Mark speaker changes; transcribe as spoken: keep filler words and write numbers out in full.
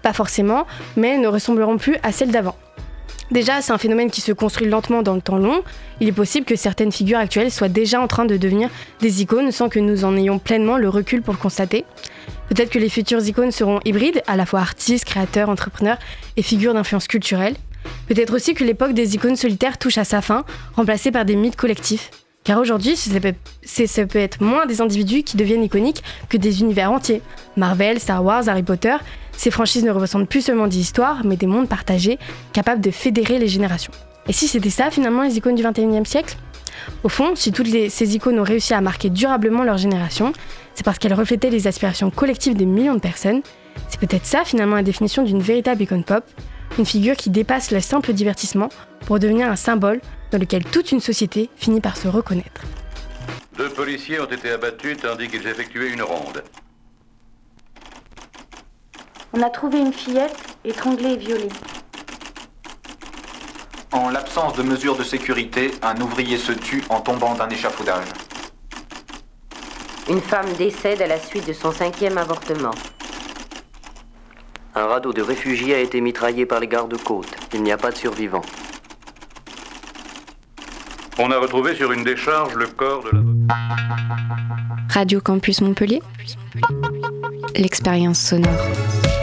Speaker 1: Pas forcément, mais ne ressembleront plus à celles d'avant. Déjà, c'est un phénomène qui se construit lentement dans le temps long. Il est possible que certaines figures actuelles soient déjà en train de devenir des icônes sans que nous en ayons pleinement le recul pour le constater. Peut-être que les futures icônes seront hybrides, à la fois artistes, créateurs, entrepreneurs et figures d'influence culturelle. Peut-être aussi que l'époque des icônes solitaires touche à sa fin, remplacée par des mythes collectifs. Car aujourd'hui, ça peut, c'est, ça peut être moins des individus qui deviennent iconiques que des univers entiers. Marvel, Star Wars, Harry Potter, ces franchises ne représentent plus seulement des histoires, mais des mondes partagés, capables de fédérer les générations. Et si c'était ça finalement les icônes du vingt et unième siècle ? Au fond, si toutes les, ces icônes ont réussi à marquer durablement leur génération, c'est parce qu'elles reflétaient les aspirations collectives de millions de personnes. C'est peut-être ça finalement la définition d'une véritable icône pop, une figure qui dépasse le simple divertissement pour devenir un symbole dans lequel toute une société finit par se reconnaître.
Speaker 2: Deux policiers ont été abattus tandis qu'ils effectuaient une ronde.
Speaker 3: On a trouvé une fillette étranglée et violée.
Speaker 4: En l'absence de mesures de sécurité, un ouvrier se tue en tombant d'un échafaudage.
Speaker 5: Une femme décède à la suite de son cinquième avortement.
Speaker 6: Un radeau de réfugiés a été mitraillé par les gardes-côtes. Il n'y a pas de survivants.
Speaker 2: On a retrouvé sur une décharge le corps de la...
Speaker 7: Radio Campus Montpellier, l'expérience sonore.